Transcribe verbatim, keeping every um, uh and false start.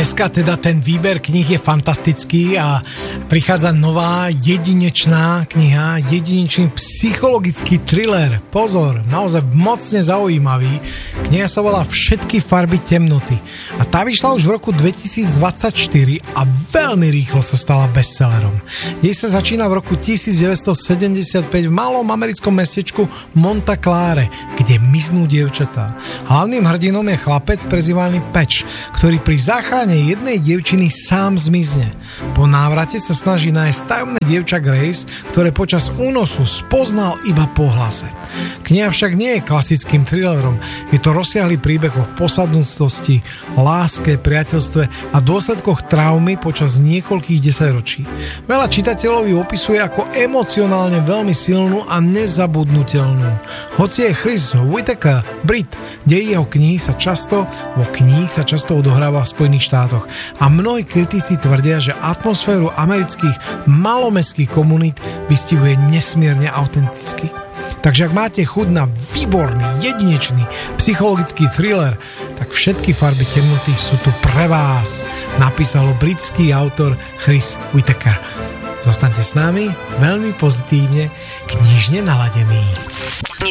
Dneska teda ten výber kníh je fantastický a prichádza nová jedinečná kniha, jedinečný psychologický thriller. Pozor, naozaj mocne zaujímavý. Kniha sa volá Všetky farby temnoty a tá vyšla už v roku dvetisícdvadsaťštyri a veľmi rýchlo sa stala bestsellerom. Dej sa začína v roku devätnásťsedemdesiatpäť v malom americkom mestečku Monte Clare, kde miznú dievčatá. Hlavným hrdinom je chlapec prezývaný Patch, ktorý pri záchrane jednej dievčiny sám zmizne. Po návrate sa snaží nájsť tajomné dievča Grace, ktoré počas únosu spoznal iba po hlase. Kniha však nie je klasickým thrillerom, je to rozsiahly príbeh o posadnutosti, láske, priateľstve a dôsledkoch traumy počas niekoľkých desaťročí. Veľa čitateľov ju opisuje ako emocionálne veľmi silnú a nezabudnutelnú. Hoci je Chris Whittaker Brit, dej jeho kníh sa často, vo kníh sa často odohráva v Spojených štátoch a mnohí kritici tvrdia, že atmosféru amerických malomestských komunít vystihuje nesmierne autenticky. Takže ak máte chuť na výborný, jedinečný psychologický thriller, tak Všetky farby temnoty sú tu pre vás, napísal britský autor Chris Whittaker. Zostaňte s nami, veľmi pozitívne, knižne naladený.